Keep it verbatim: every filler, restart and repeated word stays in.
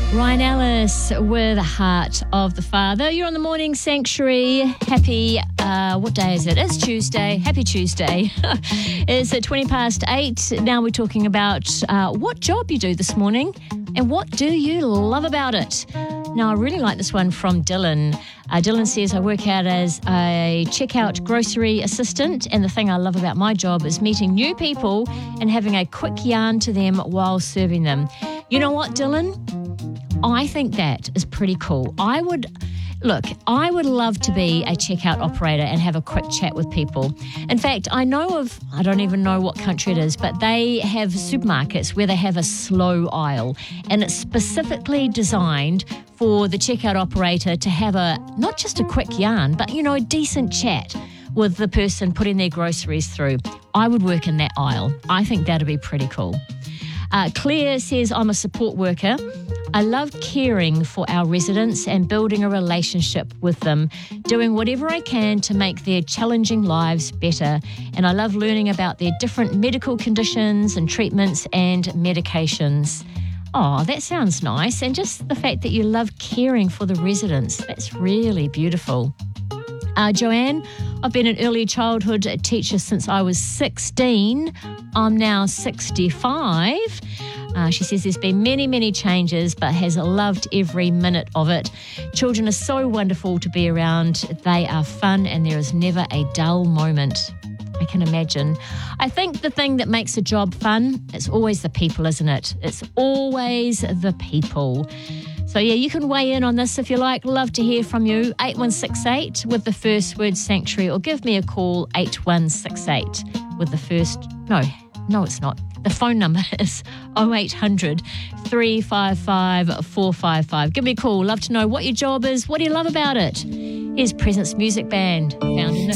Ryan Ellis with Heart of the Father. You're on the Morning Sanctuary. Happy, uh, what day is it? It's Tuesday. Happy Tuesday. It's at twenty past eight. Now we're talking about uh, what job you do this morning and what do you love about it. Now, I really like this one from Dylan. Uh, Dylan says, I work out as a checkout grocery assistant, and the thing I love about my job is meeting new people and having a quick yarn to them while serving them. You know what, Dylan? I think that is pretty cool. I would, look, I would love to be a checkout operator and have a quick chat with people. In fact, I know of, I don't even know what country it is, but they have supermarkets where they have a slow aisle, and it's specifically designed for the checkout operator to have a, not just a quick yarn, but, you know, a decent chat with the person putting their groceries through. I would work in that aisle. I think that'd be pretty cool. Uh, Claire says, I'm a support worker. I love caring for our residents and building a relationship with them, doing whatever I can to make their challenging lives better. And I love learning about their different medical conditions and treatments and medications. Oh, that sounds nice. And just the fact that you love caring for the residents, that's really beautiful. Uh, Joanne, I've been an early childhood teacher since I was sixteen. I'm now sixty-five. Uh, she says there's been many, many changes, but has loved every minute of it. Children are so wonderful to be around. They are fun and there is never a dull moment. I can imagine. I think the thing that makes a job fun, it's always the people, isn't it? It's always the people. So, yeah, you can weigh in on this if you like. Love to hear from you. eight one six eight with the first word Sanctuary, or give me a call, eight one six eight with the first... No, no, it's not. The phone number is oh eight hundred, three five five, four five five. Give me a call. Love to know what your job is. What do you love about it? Here's Presence Music Band, found in the